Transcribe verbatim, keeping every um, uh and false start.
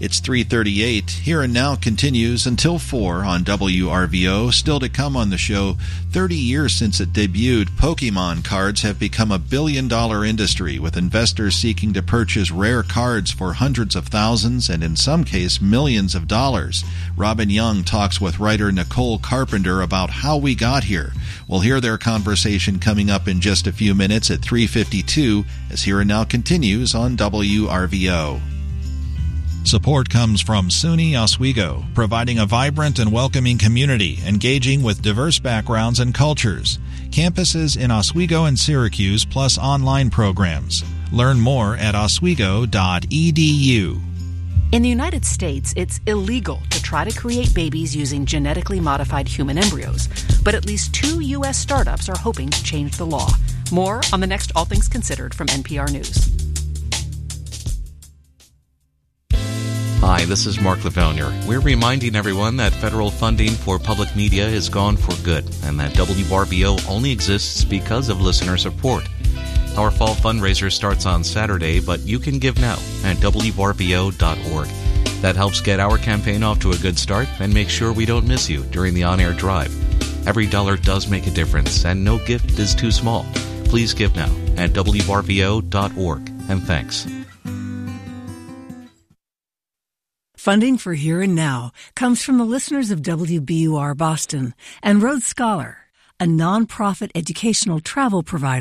It's three thirty-eight. Here and Now continues until four on W R V O. Still to come on the show, thirty years since it debuted, Pokemon cards have become a billion-dollar industry, with investors seeking to purchase rare cards for hundreds of thousands and, in some case, millions of dollars. Robin Young talks with writer Nicole Carpenter about how we got here. We'll hear their conversation coming up in just a few minutes at three fifty-two as Here and Now continues on W R V O. Support comes from SUNY Oswego, providing a vibrant and welcoming community, engaging with diverse backgrounds and cultures. Campuses in Oswego and Syracuse, plus online programs. Learn more at oswego dot e d u. In the United States, it's illegal to try to create babies using genetically modified human embryos, but at least two U S startups are hoping to change the law. More on the next All Things Considered from N P R News. Hi, this is Mark Lavellier. We're reminding everyone that federal funding for public media is gone for good, and that W R V O only exists because of listener support. Our fall fundraiser starts on Saturday, but you can give now at w r v o dot org. That helps get our campaign off to a good start and make sure we don't miss you during the on-air drive. Every dollar does make a difference, and no gift is too small. Please give now at w r v o dot org, and thanks. Funding for Here and Now comes from the listeners of W B U R Boston and Rhodes Scholar, a nonprofit educational travel provider.